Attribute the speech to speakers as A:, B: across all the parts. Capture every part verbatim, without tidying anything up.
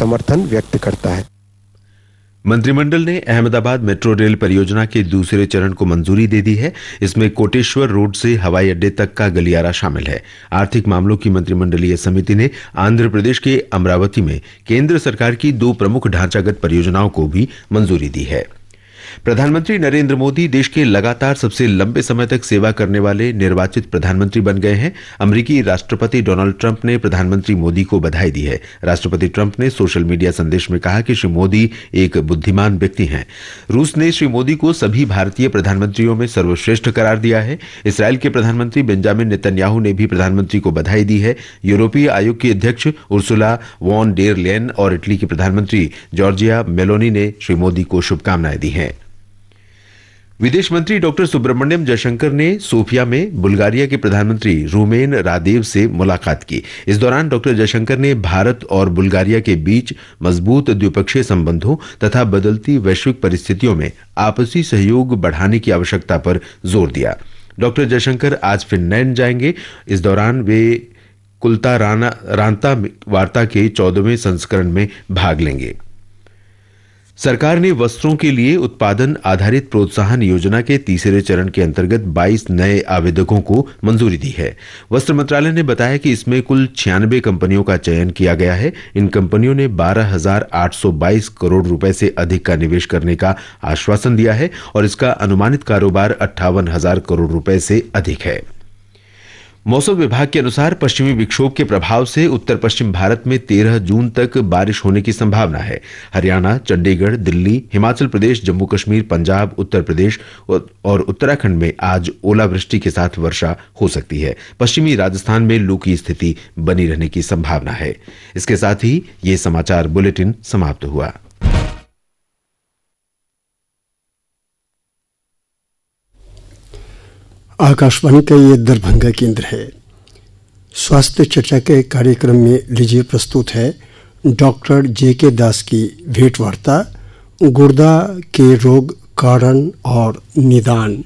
A: समर्थन व्यक्त करता है।
B: मंत्रिमंडल ने अहमदाबाद मेट्रो रेल परियोजना के दूसरे चरण को मंजूरी दे दी है। इसमें कोटेश्वर रोड से हवाई अड्डे तक का गलियारा शामिल है। आर्थिक मामलों की मंत्रिमंडलीय समिति ने आंध्र प्रदेश के अमरावती में केंद्र सरकार की दो प्रमुख ढांचागत परियोजनाओं को भी मंजूरी दी है। प्रधानमंत्री नरेंद्र मोदी देश के लगातार सबसे लंबे समय तक सेवा करने वाले निर्वाचित प्रधानमंत्री बन गए हैं। अमेरिकी राष्ट्रपति डोनाल्ड ट्रंप ने प्रधानमंत्री मोदी को बधाई दी है। राष्ट्रपति ट्रंप ने सोशल मीडिया संदेश में कहा कि श्री मोदी एक बुद्धिमान व्यक्ति हैं। रूस ने श्री मोदी को सभी भारतीय प्रधानमंत्रियों में सर्वश्रेष्ठ करार दिया है। इसराइल के प्रधानमंत्री बेंजामिन नेतन्याहू ने भी प्रधानमंत्री को बधाई दी है। यूरोपीय आयोग की अध्यक्ष उर्सुला वॉन डेर लेयन और इटली की प्रधानमंत्री जॉर्जिया मेलोनी ने श्री मोदी को शुभकामनाएं दी हैं। विदेश मंत्री डॉक्टर सुब्रमण्यम जयशंकर ने सोफिया में बुल्गारिया के प्रधानमंत्री रूमेन रादेव से मुलाकात की। इस दौरान डॉक्टर जयशंकर ने भारत और बुल्गारिया के बीच मजबूत द्विपक्षीय संबंधों तथा बदलती वैश्विक परिस्थितियों में आपसी सहयोग बढ़ाने की आवश्यकता पर जोर दिया। डॉक्टर जयशंकर आज फिनलैंड जाएंगे। इस दौरान वे कुल्ता राना रांता वार्ता के चौदहवें संस्करण में भाग लेंगे। सरकार ने वस्त्रों के लिए उत्पादन आधारित प्रोत्साहन योजना के तीसरे चरण के अंतर्गत बाईस नए आवेदकों को मंजूरी दी है। वस्त्र मंत्रालय ने बताया कि इसमें कुल छियानबे कंपनियों का चयन किया गया है। इन कंपनियों ने बारह हजार आठ सौ बाईस करोड़ रुपए से अधिक का निवेश करने का आश्वासन दिया है और इसका अनुमानित कारोबार अट्ठावन हजार करोड़ रुपए से अधिक है। मौसम विभाग के अनुसार पश्चिमी विक्षोभ के प्रभाव से उत्तर पश्चिम भारत में तेरह जून तक बारिश होने की संभावना है। हरियाणा, चंडीगढ़, दिल्ली, हिमाचल प्रदेश, जम्मू कश्मीर, पंजाब, उत्तर प्रदेश और उत्तराखंड में आज ओलावृष्टि के साथ वर्षा हो सकती है। पश्चिमी राजस्थान में लू की स्थिति बनी रहने की संभावना है। इसके साथ ही ये समाचार बुलेटिन समाप्त हुआ।
C: आकाशवाणी का ये दरभंगा केंद्र है। स्वास्थ्य चर्चा के कार्यक्रम में लीजिए प्रस्तुत है डॉक्टर जे के दास की भेंटवार्ता, गुर्दा के रोग, कारण और निदान।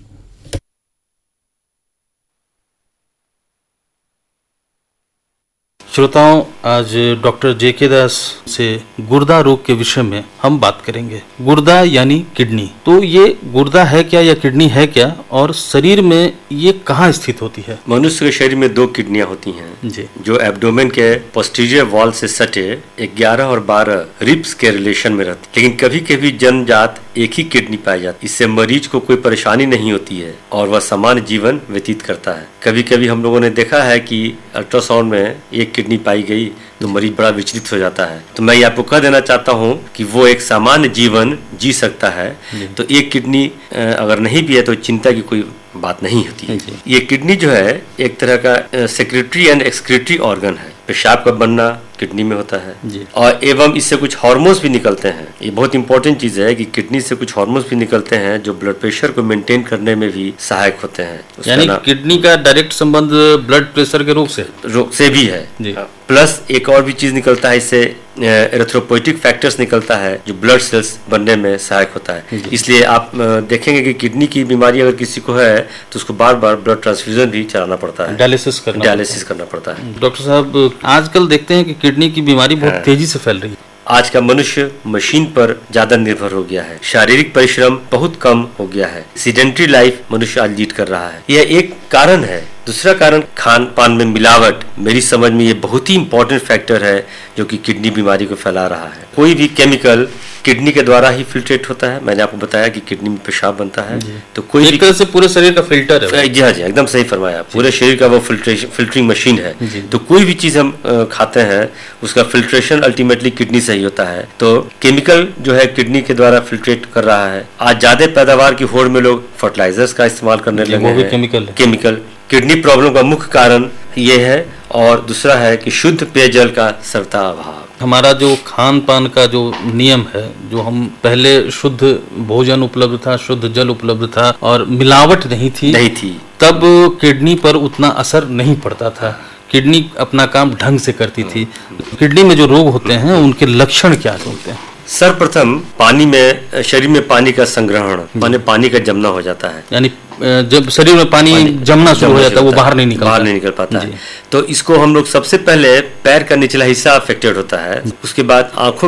D: श्रोताओं, आज डॉक्टर जे के दास से गुर्दा रोग के विषय में हम बात करेंगे। गुर्दा यानी किडनी। तो ये गुर्दा है क्या या किडनी है क्या, और शरीर में ये कहाँ स्थित होती है?
E: मनुष्य के शरीर में दो किडनियां होती हैं
D: जी,
E: जो एब्डोमेन के पोस्टीरियर वॉल से सटे ग्यारह और बारह रिब्स के रिलेशन में रहती। लेकिन कभी कभी जन्मजात एक ही किडनी पाई जाती। इससे मरीज को कोई परेशानी नहीं होती है और वह सामान्य जीवन व्यतीत करता है। कभी कभी हम लोगों ने देखा है कि अल्ट्रासाउंड में एक किडनी पाई गई तो मरीज बड़ा विचलित हो जाता है। तो मैं ये आपको कह देना चाहता हूँ कि वो एक सामान्य जीवन जी सकता है। तो एक किडनी अगर नहीं भी है तो चिंता की कोई बात नहीं होती है। ये किडनी जो है एक तरह का सेक्रेटरी एंड एक्सक्रीटरी ऑर्गन है। पेशाब का बनना किडनी में होता है और एवं इससे कुछ हार्मोन्स भी निकलते हैं। ये बहुत इंपॉर्टेंट चीज है कि किडनी से कुछ हार्मोन्स भी निकलते हैं जो ब्लड प्रेशर को मेंटेन करने में भी सहायक होते हैं।
D: यानी किडनी का डायरेक्ट संबंध ब्लड प्रेशर के रोग से रोग
E: से भी है जी। प्लस एक और भी चीज निकलता है, इससे एरिथ्रोपोइटिक फैक्टर्स निकलता है जो ब्लड सेल्स बनने में सहायक होता है। इसलिए आप देखेंगे कि किडनी की बीमारी अगर किसी को है तो उसको बार बार ब्लड ट्रांसफ्यूजन भी चलाना पड़ता है,
D: डायलिसिस करना
E: डायलिसिस करना पड़ता है।
D: डॉक्टर साहब, आजकल देखते हैं कि किडनी की बीमारी बहुत तेजी से फैल रही है।
E: आज का मनुष्य मशीन पर ज्यादा निर्भर हो गया है। शारीरिक परिश्रम बहुत कम हो गया है। सीडेंटरी लाइफ मनुष्य आज लीड कर रहा है। यह एक कारण है। दूसरा कारण खान पान में मिलावट। मेरी समझ में ये बहुत ही इंपॉर्टेंट फैक्टर है जो कि किडनी बीमारी को फैला रहा है। कोई भी केमिकल किडनी के द्वारा ही फिल्ट्रेट होता है। मैंने आपको बताया कि किडनी में पेशाब बनता है, तो कोई
D: एक तरह से पूरे शरीर का फिल्टर है।
E: जी हाँ जी, एकदम सही फरमाया। पूरे शरीर का वो फिल्ट्रेशन फिल्टरिंग मशीन है। तो कोई भी चीज हम खाते हैं उसका फिल्ट्रेशन अल्टीमेटली किडनी से ही होता है। तो केमिकल जो है किडनी के द्वारा फिल्ट्रेट कर रहा है। आज ज्यादा पैदावार की होड़ में लोग फर्टिलाइजर्स का इस्तेमाल करने लगे हैं।
D: केमिकल
E: केमिकल किडनी प्रॉब्लम का मुख्य कारण ये है। और दूसरा है कि शुद्ध पेयजल का सरता अभाव।
D: हमारा जो खान पान का जो नियम है, जो हम पहले शुद्ध भोजन उपलब्ध था, शुद्ध जल उपलब्ध था और मिलावट नहीं थी
E: नहीं थी
D: तब किडनी पर उतना असर नहीं पड़ता था। किडनी अपना काम ढंग से करती थी। किडनी में जो रोग होते हैं उनके लक्षण क्या होते हैं?
E: सर्वप्रथम पानी में, शरीर में पानी का संग्रहण, माने पानी का जमना हो जाता है।
D: यानी जब शरीर में पानी, पानी जमना शुरू हो जाता है वो बाहर नहीं निकल
E: बाहर नहीं निकल पाता है। तो इसको हम लोग सबसे पहले पैर का निचला हिस्सा अफेक्टेड होता है, उसके बाद आंखों